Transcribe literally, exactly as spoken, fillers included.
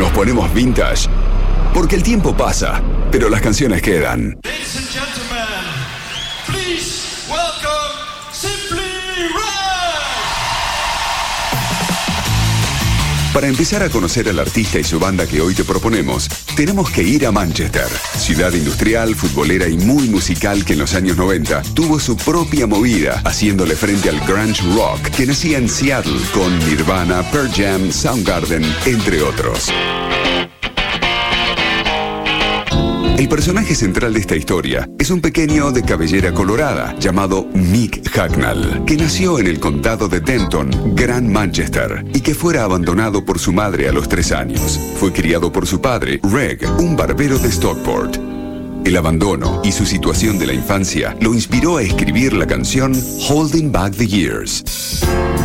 Nos ponemos vintage porque el tiempo pasa, pero las canciones quedan. Ladies and gentlemen, please welcome Simply Red. Para empezar a conocer al artista y su banda que hoy te proponemos, tenemos que ir a Manchester, ciudad industrial, futbolera y muy musical que en los años noventa tuvo su propia movida, haciéndole frente al grunge rock que nacía en Seattle con Nirvana, Pearl Jam, Soundgarden, entre otros. El personaje central de esta historia es un pequeño de cabellera colorada llamado Mick Hucknall, que nació en el condado de Denton, Gran Manchester, y que fuera abandonado por su madre a los tres años. Fue criado por su padre, Reg, un barbero de Stockport. El abandono y su situación de la infancia lo inspiró a escribir la canción Holding Back the Years.